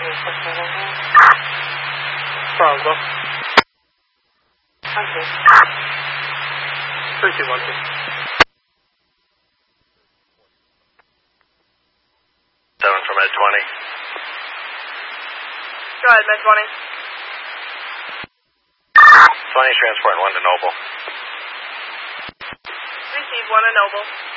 Pronto? Anche? Sì, qualche. Seven from Med 20. Go ahead, Med 20. 20 transport 1 to Noble. Receive 1 to Noble.